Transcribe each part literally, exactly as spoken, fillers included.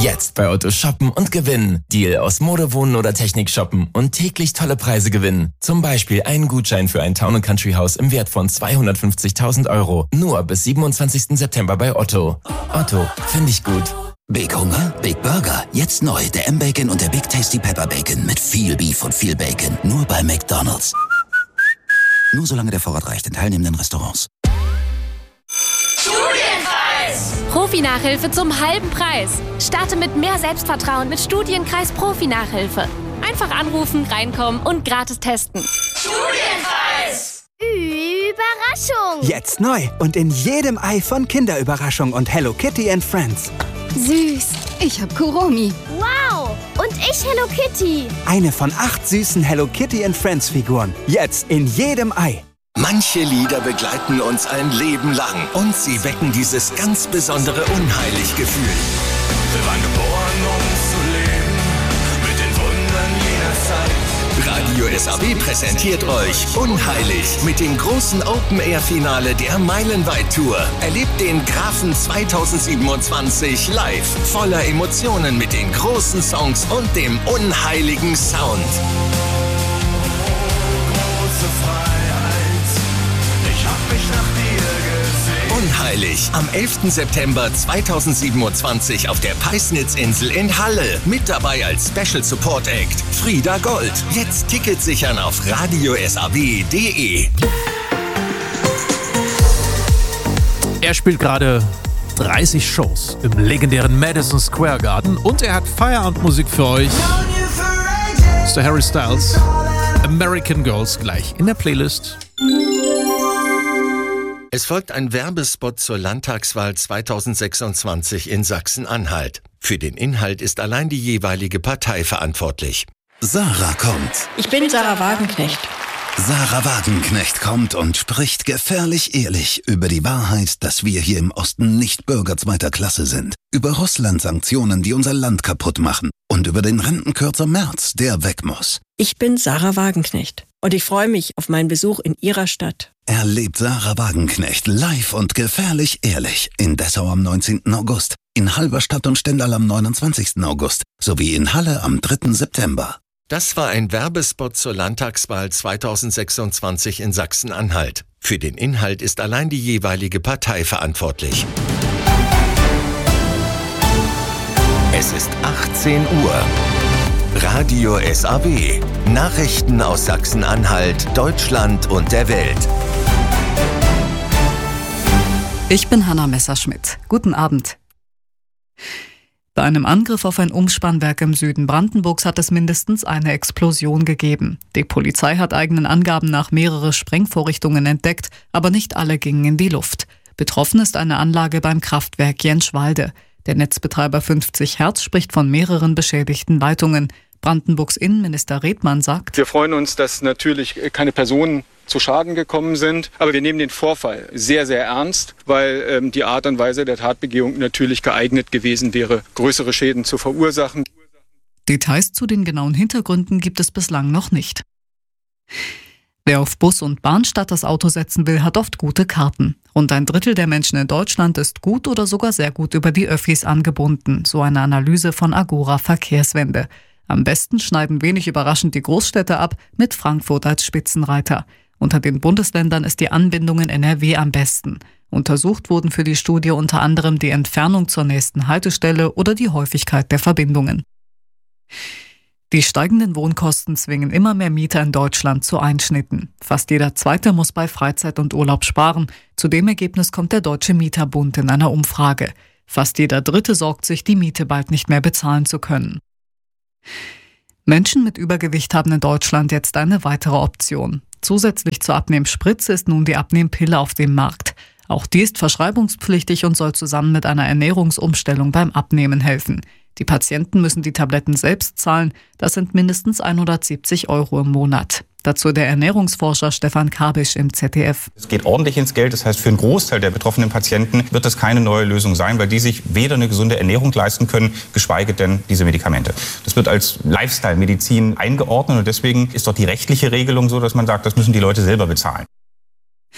Jetzt bei Otto shoppen und gewinnen. Deal aus Mode, Wohnen oder Technik shoppen und täglich tolle Preise gewinnen. Zum Beispiel einen Gutschein für ein Town and Country Haus im Wert von zweihundertfünfzigtausend Euro. Nur bis siebenundzwanzigsten September bei Otto. Otto, finde ich gut. Big Hunger? Big Burger. Jetzt neu. Der M-Bacon und der Big Tasty Pepper Bacon mit viel Beef und viel Bacon. Nur bei McDonald's. Nur solange der Vorrat reicht in teilnehmenden Restaurants. Studienkreis! Profi-Nachhilfe zum halben Preis. Starte mit mehr Selbstvertrauen mit Studienkreis Profi-Nachhilfe. Einfach anrufen, reinkommen und gratis testen. Studienkreis! Überraschung! Jetzt neu und in jedem Ei von Kinderüberraschung und Hello Kitty and Friends. Süß. Ich hab Kuromi. Wow! Und ich Hello Kitty. Eine von acht süßen Hello Kitty and Friends Figuren. Jetzt in jedem Ei. Manche Lieder begleiten uns ein Leben lang und sie wecken dieses ganz besondere Unheilig-Gefühl. Wir waren geboren, um zu leben, mit den Wundern jener Zeit. Radio S A B präsentiert euch Unheilig mit dem großen Open-Air-Finale der Meilenweit-Tour. Erlebt den Grafen zweitausendsiebenundzwanzig live, voller Emotionen mit den großen Songs und dem unheiligen Sound. Unheilig am elften September zweitausendsiebenundzwanzig auf der Peisnitzinsel in Halle. Mit dabei als Special Support Act Frieda Gold. Jetzt Tickets sichern auf radio s a b punkt d e. Er spielt gerade dreißig Shows im legendären Madison Square Garden und er hat Feierabendmusik für euch. Das ist der Harry Styles. American Girls gleich in der Playlist. Es folgt ein Werbespot zur Landtagswahl zweitausendsechsundzwanzig in Sachsen-Anhalt. Für den Inhalt ist allein die jeweilige Partei verantwortlich. Sarah kommt. Ich bin Sarah Wagenknecht. Sarah Wagenknecht kommt und spricht gefährlich ehrlich über die Wahrheit, dass wir hier im Osten nicht Bürger zweiter Klasse sind. Über Russland-Sanktionen, die unser Land kaputt machen. Und über den Rentenkürzer Merz, der weg muss. Ich bin Sarah Wagenknecht und ich freue mich auf meinen Besuch in Ihrer Stadt. Erlebt Sarah Wagenknecht live und gefährlich ehrlich in Dessau am neunzehnten August, in Halberstadt und Stendal am neunundzwanzigsten August sowie in Halle am dritten September. Das war ein Werbespot zur Landtagswahl zweitausendsechsundzwanzig in Sachsen-Anhalt. Für den Inhalt ist allein die jeweilige Partei verantwortlich. Es ist achtzehn Uhr. Radio S A B. Nachrichten aus Sachsen-Anhalt, Deutschland und der Welt. Ich bin Hanna Messerschmidt. Guten Abend. Bei einem Angriff auf ein Umspannwerk im Süden Brandenburgs hat es mindestens eine Explosion gegeben. Die Polizei hat eigenen Angaben nach mehrere Sprengvorrichtungen entdeckt, aber nicht alle gingen in die Luft. Betroffen ist eine Anlage beim Kraftwerk Jenschwalde. Der Netzbetreiber fünfzig Hertz spricht von mehreren beschädigten Leitungen. Brandenburgs Innenminister Redmann sagt: Wir freuen uns, dass natürlich keine Personen zu Schaden gekommen sind, aber wir nehmen den Vorfall sehr, sehr ernst, weil ähm, die Art und Weise der Tatbegehung natürlich geeignet gewesen wäre, größere Schäden zu verursachen. Details zu den genauen Hintergründen gibt es bislang noch nicht. Wer auf Bus und Bahn statt das Auto setzen will, hat oft gute Karten. Rund ein Drittel der Menschen in Deutschland ist gut oder sogar sehr gut über die Öffis angebunden, so eine Analyse von Agora Verkehrswende. Am besten schneiden wenig überraschend die Großstädte ab, mit Frankfurt als Spitzenreiter. Unter den Bundesländern ist die Anbindung in N R W am besten. Untersucht wurden für die Studie unter anderem die Entfernung zur nächsten Haltestelle oder die Häufigkeit der Verbindungen. Die steigenden Wohnkosten zwingen immer mehr Mieter in Deutschland zu Einschnitten. Fast jeder Zweite muss bei Freizeit und Urlaub sparen. Zu dem Ergebnis kommt der Deutsche Mieterbund in einer Umfrage. Fast jeder Dritte sorgt sich, die Miete bald nicht mehr bezahlen zu können. Menschen mit Übergewicht haben in Deutschland jetzt eine weitere Option. Zusätzlich zur Abnehmspritze ist nun die Abnehmpille auf dem Markt. Auch die ist verschreibungspflichtig und soll zusammen mit einer Ernährungsumstellung beim Abnehmen helfen. Die Patienten müssen die Tabletten selbst zahlen. Das sind mindestens hundertsiebzig Euro im Monat. Dazu der Ernährungsforscher Stefan Kabisch im Z D F. Es geht ordentlich ins Geld. Das heißt, für einen Großteil der betroffenen Patienten wird das keine neue Lösung sein, weil die sich weder eine gesunde Ernährung leisten können, geschweige denn diese Medikamente. Das wird als Lifestyle-Medizin eingeordnet und deswegen ist dort die rechtliche Regelung so, dass man sagt, das müssen die Leute selber bezahlen.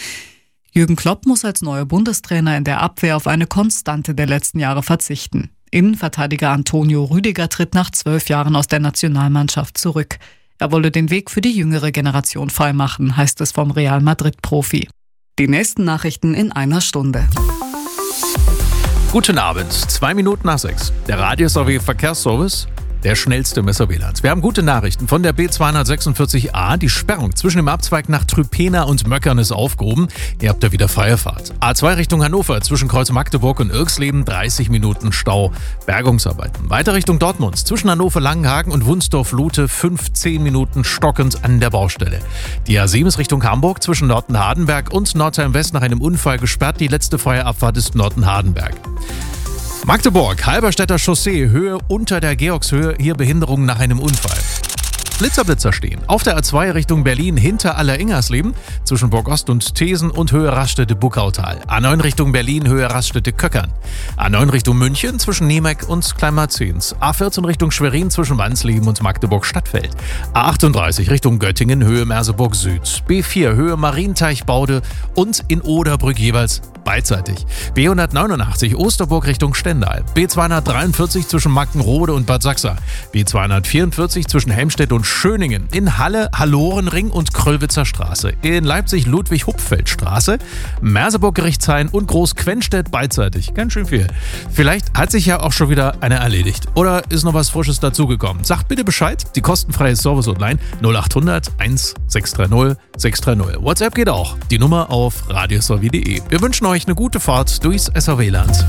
Jürgen Klopp muss als neuer Bundestrainer in der Abwehr auf eine Konstante der letzten Jahre verzichten. Innenverteidiger Antonio Rüdiger tritt nach zwölf Jahren aus der Nationalmannschaft zurück. Er wolle den Weg für die jüngere Generation freimachen, heißt es vom Real Madrid-Profi. Die nächsten Nachrichten in einer Stunde. Guten Abend, zwei Minuten nach sechs. Der Radio-S R W Verkehrsservice, der schnellste im S R W-Land. Wir haben gute Nachrichten von der B zweihundertsechsundvierzig A. Die Sperrung zwischen dem Abzweig nach Trüpena und Möckern ist aufgehoben. Ihr habt da wieder freie Fahrt. A zwei Richtung Hannover zwischen Kreuz Magdeburg und Irxleben dreißig Minuten Stau. Bergungsarbeiten. Weiter Richtung Dortmund zwischen Hannover-Langenhagen und Wunsdorf-Lute fünfzehn Minuten stockend an der Baustelle. Die A sieben ist Richtung Hamburg zwischen Norton-Hardenberg und Nordheim-West nach einem Unfall gesperrt. Die letzte freie Abfahrt ist Norton-Hardenberg. Magdeburg, Halberstädter Chaussee, Höhe unter der Georgshöhe, hier Behinderung nach einem Unfall. Blitzerblitzer stehen. Auf der A zwei Richtung Berlin hinter Aller-Ingersleben zwischen Burgost und Thesen und Höhe Raststätte-Buckautal. A neun Richtung Berlin, Höhe Raststätte-Köckern. A neun Richtung München zwischen Niemeck und Kleinmarzens. A vierzehn Richtung Schwerin zwischen Wansleben und Magdeburg-Stadtfeld. A achtunddreißig Richtung Göttingen, Höhe Merseburg Süd. B vier, Höhe Marienteich-Baude und in Oderbrück jeweils beidseitig. B hundertneunundachtzig Osterburg Richtung Stendal. B zweihundertdreiundvierzig zwischen Mackenrode und Bad Sachsa. B zweihundertvierundvierzig zwischen Helmstedt und Schöningen. In Halle Hallorenring und Kröllwitzer Straße. In Leipzig Ludwig-Hupfeld-Straße. Merseburg-Gerichtshain und Groß-Quenstedt beidseitig. Ganz schön viel. Vielleicht hat sich ja auch schon wieder eine erledigt. Oder ist noch was Frisches dazugekommen. Sagt bitte Bescheid. Die kostenfreie Service-Hotline null achthundert eins sechs drei null sechs drei null. WhatsApp geht auch. Die Nummer auf radio s r w punkt d e. Wir wünschen euch eine gute Fahrt durchs S R W-Land.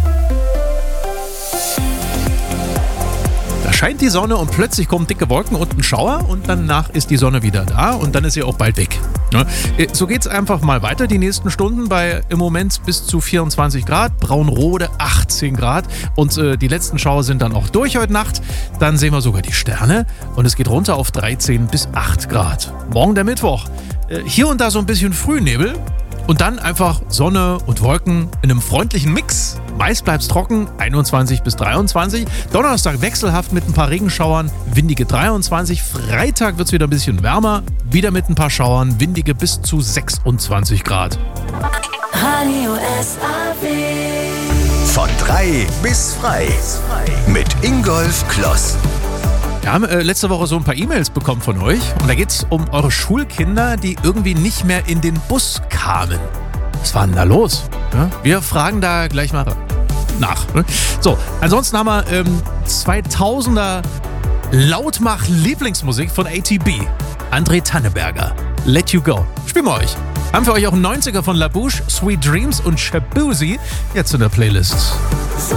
Da scheint die Sonne und plötzlich kommen dicke Wolken und ein Schauer und danach ist die Sonne wieder da und dann ist sie auch bald weg. So geht's einfach mal weiter die nächsten Stunden bei im Moment bis zu vierundzwanzig Grad, Braunrode achtzehn Grad und äh, die letzten Schauer sind dann auch durch heute Nacht. Dann sehen wir sogar die Sterne und es geht runter auf dreizehn bis acht Grad. Morgen der Mittwoch. Äh, hier und da so ein bisschen Frühnebel. Und dann einfach Sonne und Wolken in einem freundlichen Mix. Meist bleibt's trocken, einundzwanzig bis dreiundzwanzig. Donnerstag wechselhaft mit ein paar Regenschauern, windige dreiundzwanzig. Freitag wird's wieder ein bisschen wärmer, wieder mit ein paar Schauern, windige bis zu sechsundzwanzig Grad. Radio S R W. Von drei bis frei. Mit Ingolf Kloss. Wir haben äh, letzte Woche so ein paar E-Mails bekommen von euch und da geht es um eure Schulkinder, die irgendwie nicht mehr in den Bus kamen. Was war denn da los? Ja, wir fragen da gleich mal nach. Ne? So, ansonsten haben wir ähm, zweitausender Lautmach-Lieblingsmusik von A T B. André Tanneberger, Let You Go. Spielen wir euch. Haben für euch auch einen neunziger von La Bouche, Sweet Dreams und Shabuzi jetzt in der Playlist.